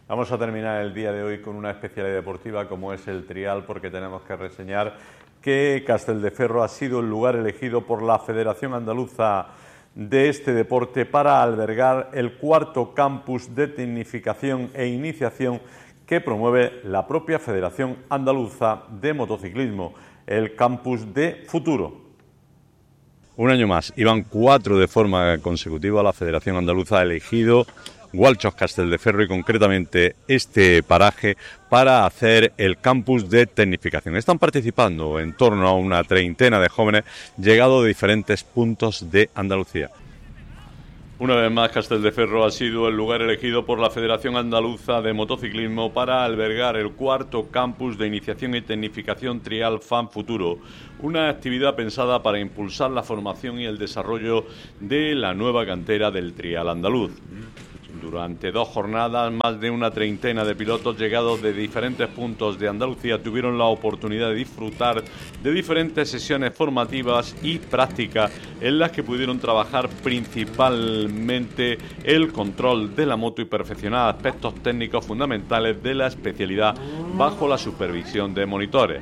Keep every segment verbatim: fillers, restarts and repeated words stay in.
Vamos a terminar el día de hoy con una especialidad deportiva como es el trial, porque tenemos que reseñar que Castelldefels ha sido el lugar elegido por la Federación Andaluza de este deporte para albergar el cuarto campus de tecnificación e iniciación que promueve la propia Federación Andaluza de Motociclismo, el Campus de Futuro. Un año más, y van cuatro de forma consecutiva, la Federación Andaluza ha elegido Gualchos Castelldefels y concretamente este paraje para hacer el campus de tecnificación. Están participando en torno a una treintena de jóvenes llegados de diferentes puntos de Andalucía. Una vez más, Castelldefels ha sido el lugar elegido por la Federación Andaluza de Motociclismo para albergar el cuarto campus de iniciación y tecnificación Trial Fan Futuro, una actividad pensada para impulsar la formación y el desarrollo de la nueva cantera del trial andaluz. Durante dos jornadas, más de una treintena de pilotos llegados de diferentes puntos de Andalucía tuvieron la oportunidad de disfrutar de diferentes sesiones formativas y prácticas en las que pudieron trabajar principalmente el control de la moto y perfeccionar aspectos técnicos fundamentales de la especialidad bajo la supervisión de monitores.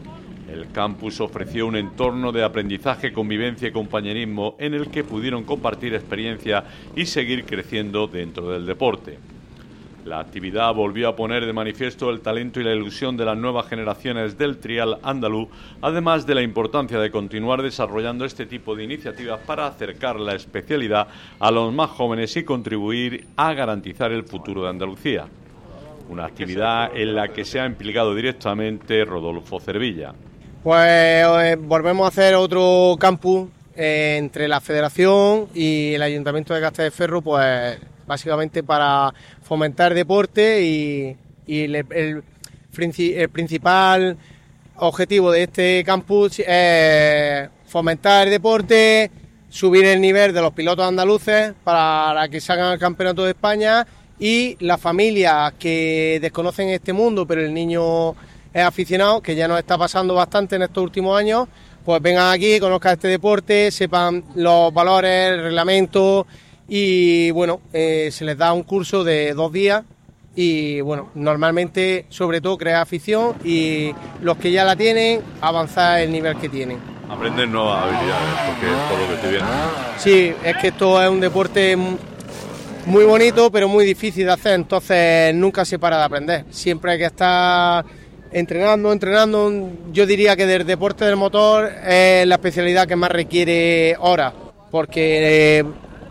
El campus ofreció un entorno de aprendizaje, convivencia y compañerismo en el que pudieron compartir experiencia y seguir creciendo dentro del deporte. La actividad volvió a poner de manifiesto el talento y la ilusión de las nuevas generaciones del trial andaluz, además de la importancia de continuar desarrollando este tipo de iniciativas para acercar la especialidad a los más jóvenes y contribuir a garantizar el futuro de Andalucía. Una actividad en la que se ha implicado directamente Rodolfo Cervilla. Pues eh, volvemos a hacer otro campus eh, entre la Federación y el Ayuntamiento de Castelldefels, pues básicamente para fomentar deporte y, y el, el, el principal objetivo de este campus es fomentar el deporte, subir el nivel de los pilotos andaluces para que salgan al Campeonato de España, y las familias que desconocen este mundo, pero el niño es aficionado, que ya nos está pasando bastante en estos últimos años, pues vengan aquí, conozcan este deporte, sepan los valores, el reglamento, y bueno, eh, se les da un curso de dos días y bueno, normalmente sobre todo crea afición y los que ya la tienen, avanzar el nivel que tienen. Aprenden nuevas habilidades, porque por lo que estoy viendo. Sí, es que esto es un deporte muy bonito, pero muy difícil de hacer, entonces nunca se para de aprender. Siempre hay que estar entrenando, entrenando. Yo diría que del deporte del motor es la especialidad que más requiere horas, porque eh,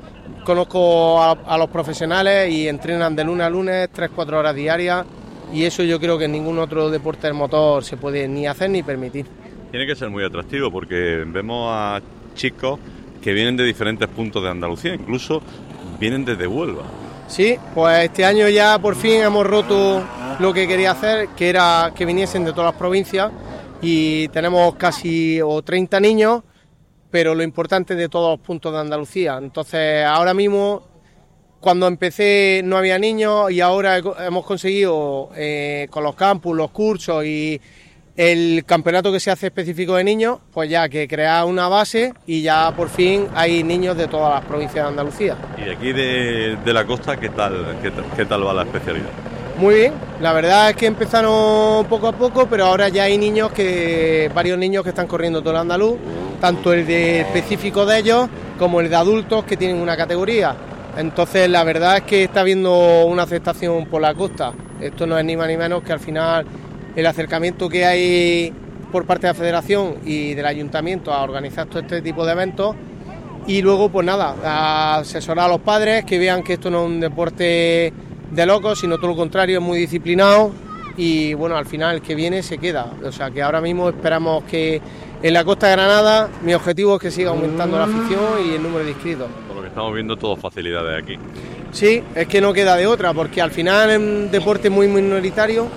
conozco a, a los profesionales y entrenan de lunes a lunes, tres, cuatro horas diarias, y eso yo creo que en ningún otro deporte del motor se puede ni hacer ni permitir. Tiene que ser muy atractivo porque vemos a chicos que vienen de diferentes puntos de Andalucía, incluso vienen desde Huelva. Sí, pues este año ya por fin hemos roto lo que quería hacer, que era que viniesen de todas las provincias, y tenemos casi o treinta niños, pero lo importante es de todos los puntos de Andalucía. Entonces ahora mismo, cuando empecé no había niños y ahora hemos conseguido eh, con los campus, los cursos y el campeonato que se hace específico de niños, pues ya que crea una base y ya por fin hay niños de todas las provincias de Andalucía. ¿Y de aquí de, de la costa qué tal, qué, qué tal va la especialidad? Muy bien, la verdad es que empezaron poco a poco, pero ahora ya hay niños que, varios niños que están corriendo todo el andaluz, tanto el de específico de ellos como el de adultos que tienen una categoría. Entonces la verdad es que está habiendo una aceptación por la costa. Esto no es ni más ni menos que al final el acercamiento que hay por parte de la Federación y del Ayuntamiento a organizar todo este tipo de eventos, y luego pues nada, a asesorar a los padres que vean que esto no es un deporte de locos, sino todo lo contrario, es muy disciplinado, y bueno, al final el que viene se queda. O sea que ahora mismo esperamos que en la Costa de Granada, mi objetivo es que siga aumentando la afición y el número de inscritos. Por lo que estamos viendo, todo facilidades aquí. Sí, es que no queda de otra, porque al final es un deporte muy minoritario,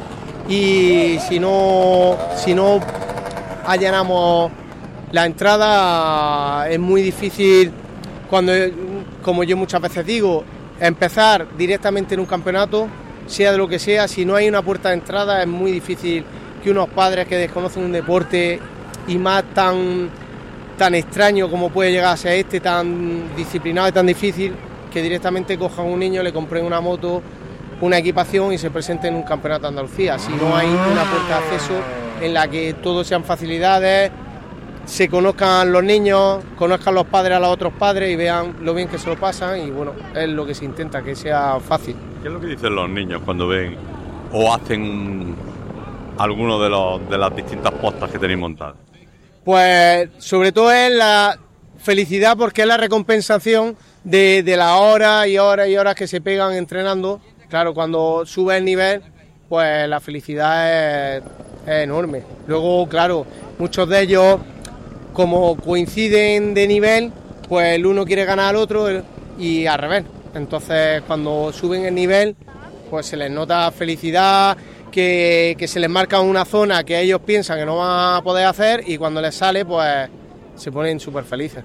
y si no, si no allanamos la entrada es muy difícil, cuando, como yo muchas veces digo, empezar directamente en un campeonato, sea de lo que sea, si no hay una puerta de entrada es muy difícil que unos padres que desconocen un deporte, y más tan, tan extraño como puede llegar a ser este, tan disciplinado y tan difícil, que directamente cojan a un niño, le compren una moto una equipación y se presenten en un campeonato de Andalucía. Si no hay una puerta de acceso en la que todo sean facilidades, se conozcan los niños, conozcan los padres a los otros padres y vean lo bien que se lo pasan, y bueno, es lo que se intenta, que sea fácil. ¿Qué es lo que dicen los niños cuando ven o hacen alguno de, los, de las distintas postas que tenéis montadas? Pues sobre todo es la felicidad, porque es la recompensación de, de las horas y horas y horas que se pegan entrenando. Claro, cuando sube el nivel, pues la felicidad es, es enorme. Luego, claro, muchos de ellos, como coinciden de nivel, pues el uno quiere ganar al otro y al revés. Entonces, cuando suben el nivel, pues se les nota felicidad, que, que se les marca una zona que ellos piensan que no van a poder hacer, y cuando les sale, pues se ponen súper felices.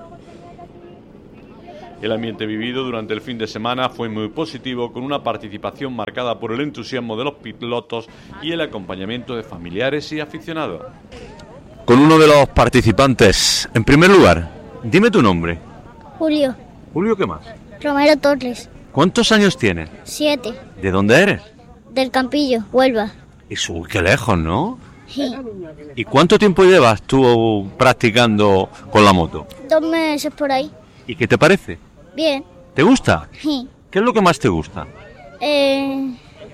El ambiente vivido durante el fin de semana fue muy positivo, con una participación marcada por el entusiasmo de los pilotos y el acompañamiento de familiares y aficionados. Con uno de los participantes, en primer lugar, dime tu nombre. Julio. Julio, ¿qué más? Romero Torres. ¿Cuántos años tienes? Siete. ¿De dónde eres? Del Campillo, Huelva. Eso, qué lejos, ¿no? Sí. ¿Y cuánto tiempo llevas tú practicando con la moto? Dos meses por ahí. ¿Y qué te parece? Bien. ¿Te gusta? Sí. ¿Qué es lo que más te gusta? Eh...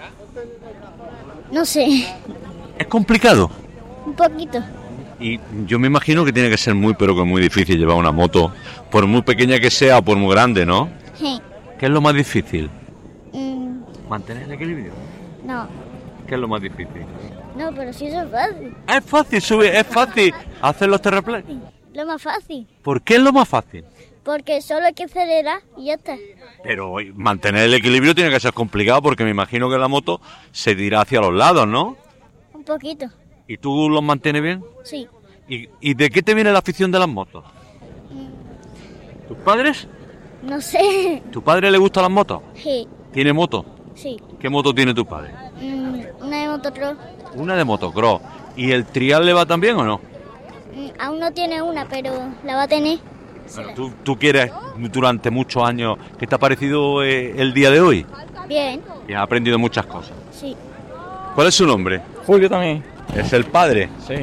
No sé. ¿Es complicado? Un poquito. Y yo me imagino que tiene que ser muy, pero que muy difícil llevar una moto, por muy pequeña que sea o por muy grande, ¿no? Sí. ¿Qué es lo más difícil? Mm, ¿Mantener el equilibrio? no. ¿Qué es lo más difícil? No, pero sí eso es fácil. Es fácil subir, es fácil hacer los terraplanes. Lo más fácil. ¿Por qué es lo más fácil? Porque solo hay que acelerar y ya está. Pero mantener el equilibrio tiene que ser complicado, porque me imagino que la moto se dirá hacia los lados, ¿no? Un poquito. ¿Y tú los mantienes bien? Sí. ¿Y, y de qué te viene la afición de las motos? ¿Tus padres? No sé. ¿Tu padre le gustan las motos? Sí. ¿Tiene moto? Sí. ¿Qué moto tiene tu padre? Mm, una de motocross. Una de motocross. ¿Y el trial le va también o no? Mm, aún no tiene una, pero la va a tener. Bueno, ¿tú, tú quieres durante muchos años? ¿Qué te ha parecido eh, el día de hoy? Bien. Y has aprendido muchas cosas. Sí. ¿Cuál es su nombre? Julio también. ¿Es el padre? Sí.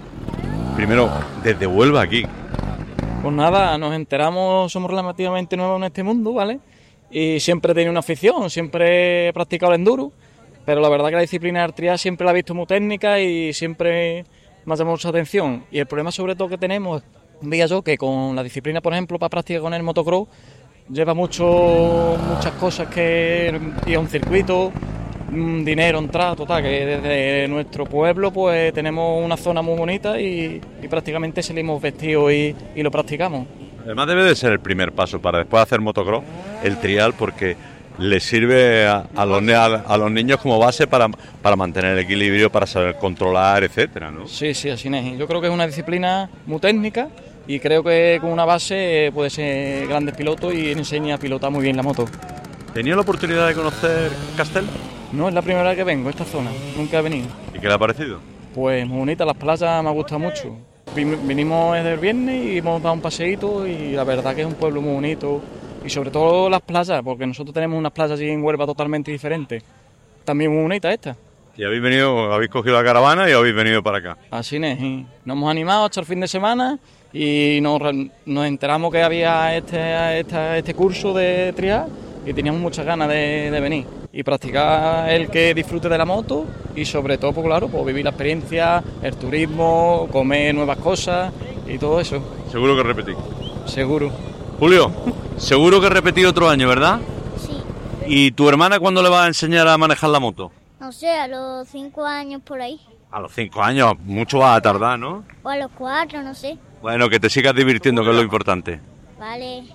Primero, desde Huelva aquí. Pues nada, nos enteramos, somos relativamente nuevos en este mundo, ¿vale? Y siempre he tenido una afición, siempre he practicado el enduro, pero la verdad que la disciplina del trial siempre la he visto muy técnica y siempre me ha llamado mucha atención. Y el problema sobre todo que tenemos, veía yo, que con la disciplina, por ejemplo, para practicar con el motocross, lleva mucho, muchas cosas que ir a un circuito, dinero, entrar, total, que desde nuestro pueblo pues tenemos una zona muy bonita y, y prácticamente salimos vestidos y, y lo practicamos. Además debe de ser el primer paso para después hacer motocross, el trial, porque le sirve a, a, los, a, a los niños como base para, para mantener el equilibrio, para saber controlar, etcétera, ¿no? Sí, sí, así es. Yo creo que es una disciplina muy técnica y creo que con una base puede ser grandes pilotos y enseña a pilotar muy bien la moto. ¿Tenía la oportunidad de conocer Castel? No, es la primera vez que vengo a esta zona, nunca he venido. ¿Y qué le ha parecido? Pues muy bonita, las playas me ha gustado mucho. Vinimos desde el viernes y hemos dado un paseíto y la verdad que es un pueblo muy bonito. Y sobre todo las playas, porque nosotros tenemos unas playas allí en Huelva totalmente diferentes. También muy bonita esta. Y habéis venido, habéis cogido la caravana y habéis venido para acá. Así es, y nos hemos animado hasta el fin de semana y nos, nos enteramos que había este, este, este curso de trial y teníamos muchas ganas de, de venir y practicar el que disfrute de la moto y sobre todo, pues claro, pues vivir la experiencia, el turismo, comer nuevas cosas y todo eso. Seguro que repetí. Seguro. Julio, seguro que repetí otro año, ¿verdad? Sí. ¿Y tu hermana cuándo le va a enseñar a manejar la moto? No sé, a los cinco años por ahí. A los cinco años, mucho va a tardar, ¿no? O a los cuatro, no sé. Bueno, que te sigas divirtiendo, que es lo importante. Vale.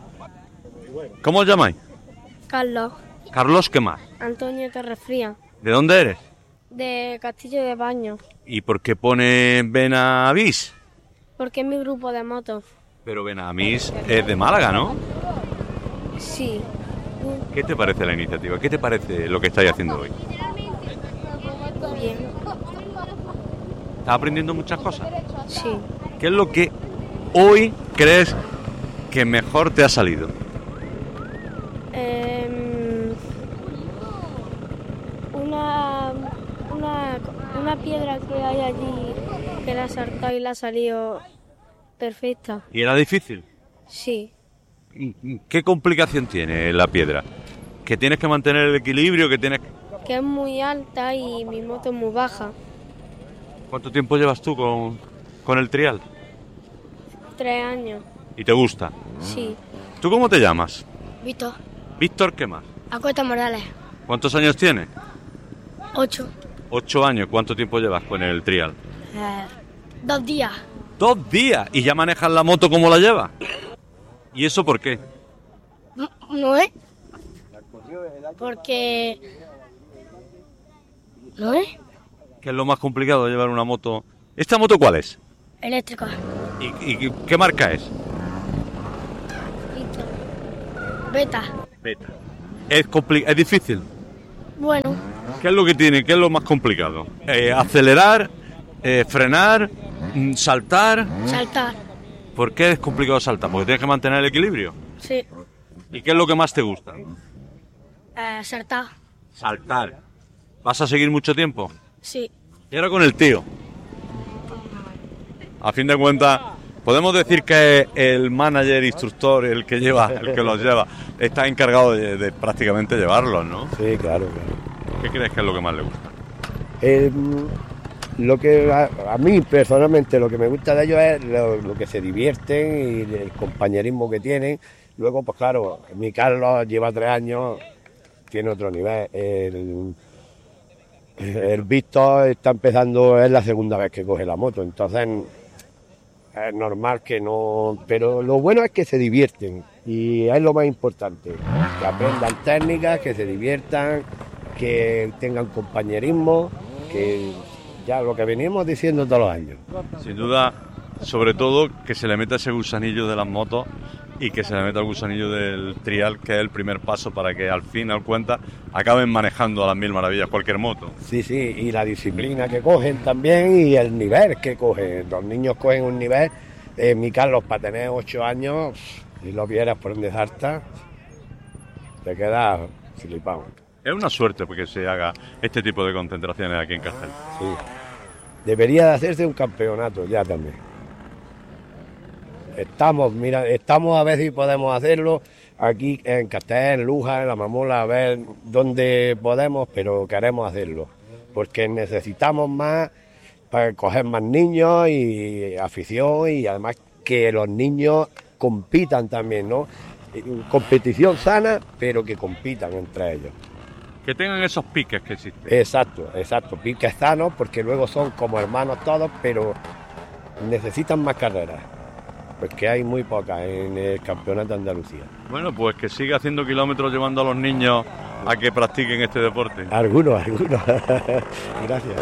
¿Cómo os llamáis? Carlos. Carlos, ¿qué más? Antonio Terrefría. ¿De dónde eres? De Castillo de Baños. ¿Y por qué pone Benavis? Porque es mi grupo de motos. Pero Benavis es de Málaga, ¿no? Sí. ¿Qué te parece la iniciativa? ¿Qué te parece lo que estáis haciendo hoy? Bien. ¿Estás aprendiendo muchas cosas? Sí. ¿Qué es lo que hoy crees que mejor te ha salido? Eh, una piedra que hay allí que la ha saltado y la ha salido perfecta. ¿Y era difícil? Sí, ¿Qué complicación tiene la piedra? ¿Que tienes que mantener el equilibrio? que tienes que es muy alta y mi moto es muy baja. ¿Cuánto tiempo llevas tú con, con el trial? Tres años, ¿Y te gusta? sí. ¿Tú cómo te llamas? Víctor, Víctor, ¿qué más? Acuesta Morales, ¿Cuántos años tienes? ocho. Ocho años. ¿Cuánto tiempo llevas con el trial? Eh, dos días. Dos días. ¿Y ya manejas la moto como la llevas? ¿Y eso por qué? ¿No es? Porque... ¿No es? ¿Qué es lo más complicado de llevar una moto? ¿Esta moto cuál es? Eléctrica. ¿Y, y qué marca es? Beta. Beta. ¿Es, compli- ¿Es difícil? Bueno, ¿Qué es lo que tiene? ¿Qué es lo más complicado? Eh, ¿Acelerar? Eh, ¿Frenar? mm, ¿Saltar? saltar. ¿Por qué es complicado saltar? Porque tienes que mantener el equilibrio. Sí. ¿Y qué es lo que más te gusta? Eh, saltar. Saltar. ¿Vas a seguir mucho tiempo? Sí. Y ahora con el tío. A fin de cuentas, podemos decir que el manager, instructor, el que lleva, el que los lleva, está encargado de, de prácticamente llevarlos, ¿no? Sí, claro, claro. ¿Qué crees que es lo que más le gusta? Eh, lo que a, a mí personalmente lo que me gusta de ellos es lo, lo que se divierten y el compañerismo que tienen. Luego, pues claro, mi Carlos lleva tres años, tiene otro nivel. El, el Víctor está empezando, es la segunda vez que coge la moto, entonces es normal que no... Pero lo bueno es que se divierten y es lo más importante, que aprendan técnicas, que se diviertan, que tengan compañerismo, que ya lo que venimos diciendo todos los años. Sin duda, sobre todo, que se le meta ese gusanillo de las motos y que se le meta el gusanillo del trial, que es el primer paso para que al fin, al cuenta, acaben manejando a las mil maravillas cualquier moto. Sí, sí, y la disciplina que cogen también y el nivel que cogen. Los niños cogen un nivel, eh, mi Carlos, para tener ocho años, si lo vieras por donde salta, te quedas flipado. Es una suerte porque se haga este tipo de concentraciones aquí en Castel. Sí. Debería de hacerse un campeonato ya también. Estamos, mira, estamos a ver si podemos hacerlo aquí en Castel, en Lújar, en La Mamola, a ver dónde podemos, pero queremos hacerlo. Porque necesitamos más para coger más niños y afición y además que los niños compitan también, ¿no? Competición sana, pero que compitan entre ellos. Que tengan esos piques que existen. Exacto, exacto, piques sanos, porque luego son como hermanos todos, pero necesitan más carreras, porque hay muy pocas en el campeonato de Andalucía. Bueno, pues que siga haciendo kilómetros llevando a los niños a que practiquen este deporte. Algunos, algunos. Gracias.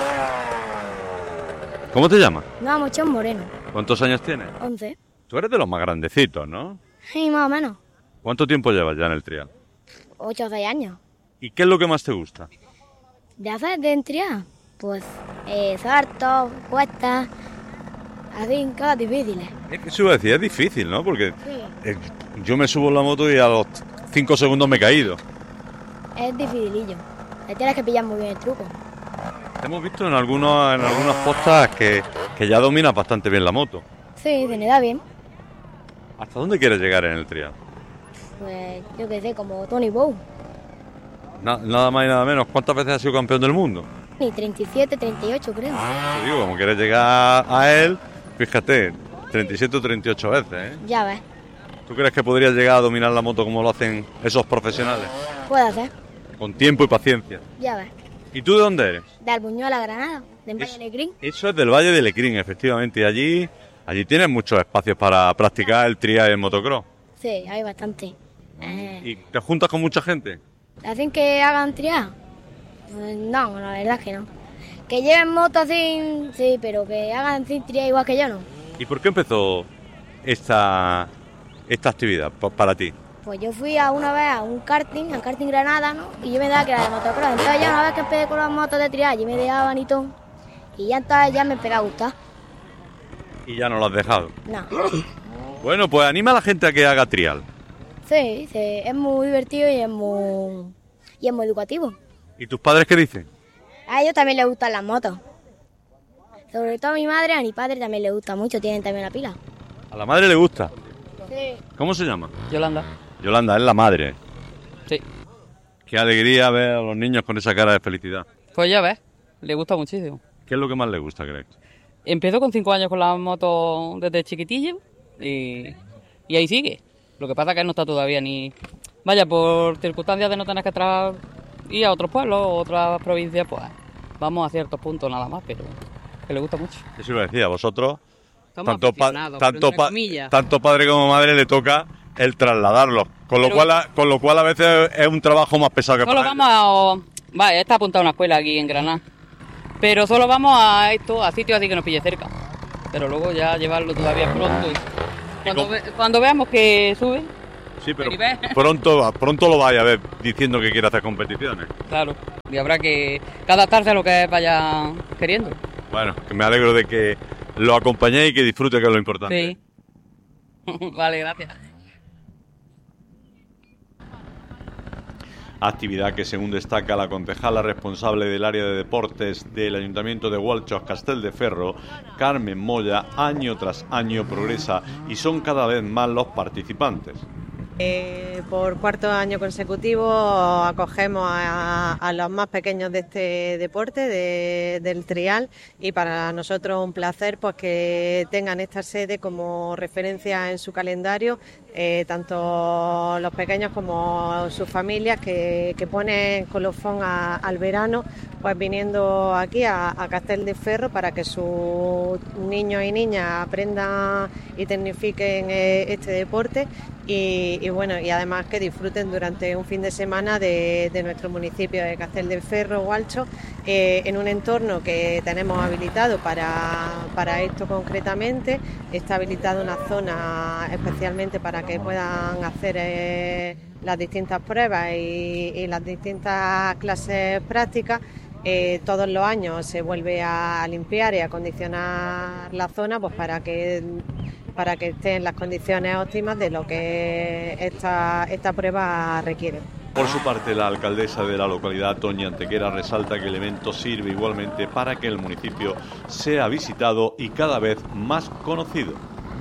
¿Cómo te llamas? No, Mochón Moreno. ¿Cuántos años tienes? once. Tú eres de los más grandecitos, ¿no? Sí, más o menos. ¿Cuánto tiempo llevas ya en el trial? ocho o seis años. ¿Y qué es lo que más te gusta? ¿De hacer de entrar? Pues eh, saltos, cuestas, así, cosas difíciles. Es que eso iba a decir, es difícil, ¿no? Porque Sí. eh, yo me subo en la moto y a los cinco segundos me he caído. Es dificilillo. Le tienes que pillar muy bien el truco. Te hemos visto en, algunos, en algunas postas que, que ya dominas bastante bien la moto. Sí, se me da bien. ¿Hasta dónde quieres llegar en el trial? Pues yo qué sé, como Tony Bow. Na- nada más y nada menos. ¿Cuántas veces has sido campeón del mundo? Ni treinta y siete, treinta y ocho creo. Te digo, como quieres llegar a él, fíjate, treinta y siete o treinta y ocho veces, ¿eh? Ya ves, ¿Tú crees que podrías llegar a dominar la moto como lo hacen esos profesionales? puede hacer. Con tiempo y paciencia. Ya ves. ¿Y tú de dónde eres? De Albuñol a Granada, de Valle Es- Negrín. Eso es del Valle de Lecrín, efectivamente. Y allí, allí tienes muchos espacios para practicar el trial y el motocross. Sí, hay bastante. Eh, ¿Y te juntas con mucha gente? ¿Hacen que hagan trial? Pues no, la verdad es que no. Que lleven moto así, sí, pero que hagan sin trial igual que yo no. ¿Y por qué empezó esta, esta actividad pa- para ti? Pues yo fui a una vez a un karting, a karting Granada, ¿no? Y yo me daba que era de motocross. Entonces ya una vez que empecé con las motos de trial, yo me dejaban y todo. Y ya entonces ya me empezó a gustar. Y ya no lo has dejado. No. Bueno, pues anima a la gente a que haga trial. Sí, sí, es muy divertido y es muy, y es muy educativo. ¿Y tus padres qué dicen? A ellos también les gustan las motos. Sobre todo a mi madre, a mi padre también le gusta mucho, tienen también la pila. ¿A la madre le gusta? Sí. ¿Cómo se llama? Yolanda. Yolanda, es la madre. Sí. Qué alegría ver a los niños con esa cara de felicidad. Pues ya ves, le gusta muchísimo. ¿Qué es lo que más le gusta, crees? Empezó con cinco años con la moto desde chiquitillo y, y ahí sigue. Lo que pasa es que él no está todavía ni... Vaya, por circunstancias de no tener que tra... ir a otros pueblos o otras provincias, pues vamos a ciertos puntos nada más, pero que le gusta mucho. Eso iba a decir, a vosotros, Estamos tanto, pa- aficionados, tanto, pero pa- entre comillas. tanto padre como madre le toca el trasladarlo, con lo, Pero- cual, a- con lo cual a veces es un trabajo más pesado que Solo para vamos a... Vale, está apuntado a una escuela aquí en Granada. Pero solo vamos a esto, a sitios así que nos pille cerca. Pero luego ya llevarlo todavía es pronto. Y cuando, cómo? ve- cuando veamos que sube, Sí, pero Ven y ve. pronto, pronto lo vaya a ver diciendo que quiere hacer competiciones. claro. Y habrá que, que adaptarse a lo que vaya queriendo. Bueno, que me alegro de que lo acompañéis y que disfrute, que es lo importante. Sí. Vale, gracias. Actividad que, según destaca la concejala responsable del área de deportes del Ayuntamiento de Gualchos, Castelldefels, Carmen Moya, año tras año progresa y son cada vez más los participantes. Eh, por cuarto año consecutivo acogemos a, a los más pequeños de este deporte, de- del trial, y para nosotros un placer pues que tengan esta sede como referencia en su calendario, eh, tanto los pequeños como sus familias que, que ponen colofón a- al verano, pues viniendo aquí a, a Castelldefels para que sus niños y niñas aprendan y tecnifiquen eh, este deporte. Y, y bueno, y además que disfruten durante un fin de semana de, de nuestro municipio de Castelldefels, Gualchos, eh, en un entorno que tenemos habilitado para, para esto concretamente. Está habilitada una zona especialmente para que puedan hacer eh, las distintas pruebas y, y las distintas clases prácticas. Eh, todos los años se vuelve a limpiar y a acondicionar la zona pues para que para que esté en las condiciones óptimas de lo que esta, esta prueba requiere. Por su parte, la alcaldesa de la localidad, Toñi Antequera, resalta que el evento sirve igualmente para que el municipio sea visitado y cada vez más conocido.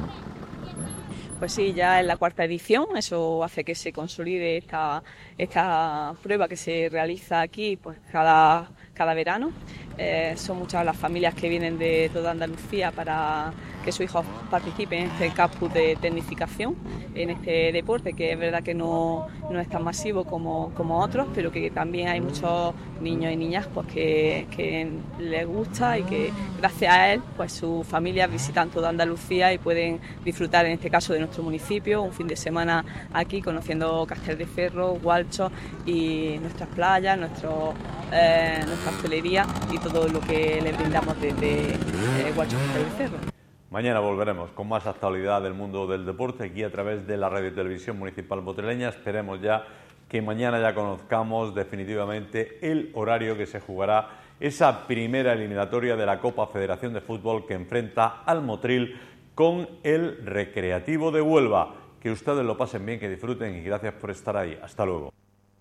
Pues sí, ya es la cuarta edición, eso hace que se consolide esta, esta prueba que se realiza aquí pues cada, cada verano. Eh, son muchas las familias que vienen de toda Andalucía para que sus hijos participen en este campus de tecnificación, en este deporte que es verdad que no, no es tan masivo como, como otros, pero que también hay muchos niños y niñas pues que, que les gusta y que gracias a él pues sus familias visitan toda Andalucía y pueden disfrutar en este caso de nuestro municipio un fin de semana aquí conociendo Castelldefels, Gualchos y nuestras playas, nuestro, eh, nuestra hostelería y todo lo que les brindamos desde eh, Gualchos Castelldefels. Mañana volveremos con más actualidad del mundo del deporte aquí a través de la Radio y Televisión Municipal Botrileña. Esperemos ya que mañana ya conozcamos definitivamente el horario que se jugará esa primera eliminatoria de la Copa Federación de Fútbol que enfrenta al Motril con el Recreativo de Huelva. Que ustedes lo pasen bien, que disfruten y gracias por estar ahí. Hasta luego.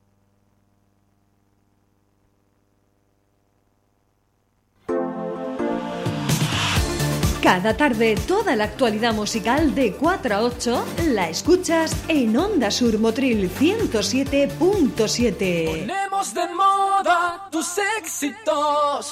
Cada tarde, toda la actualidad musical de cuatro a ocho la escuchas en Onda Sur Motril ciento siete punto siete. Ponemos de moda tus éxitos.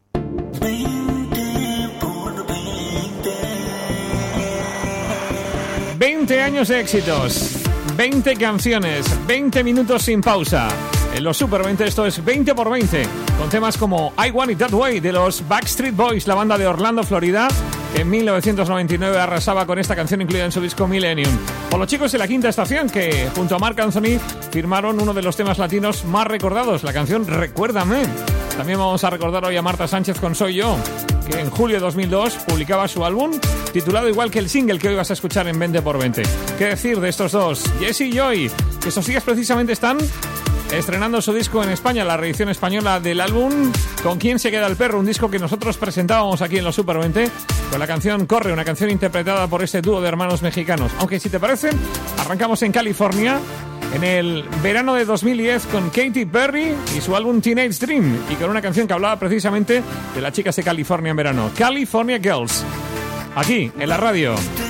veinte años de éxitos, veinte canciones, veinte minutos sin pausa. En los Super veinte esto es veinte por veinte, con temas como I Want It That Way de los Backstreet Boys, la banda de Orlando, Florida, que en mil novecientos noventa y nueve arrasaba con esta canción incluida en su disco Millennium. O los chicos de la Quinta Estación, que junto a Marc Anthony firmaron uno de los temas latinos más recordados, la canción Recuérdame. También vamos a recordar hoy a Marta Sánchez con Soy Yo, que en julio de dos mil dos publicaba su álbum titulado igual que el single que hoy vas a escuchar en veinte por veinte. ¿Qué decir de estos dos? Jesse y Joy, que estos días precisamente están estrenando su disco en España, la reedición española del álbum Con quién se queda el perro, un disco que nosotros presentábamos aquí en los Super veinte con la canción Corre, una canción interpretada por este dúo de hermanos mexicanos. Aunque si te parece, arrancamos en California en el verano de dos mil diez con Katy Perry y su álbum Teenage Dream, y con una canción que hablaba precisamente de las chicas de California en verano, California Girls, aquí en la radio.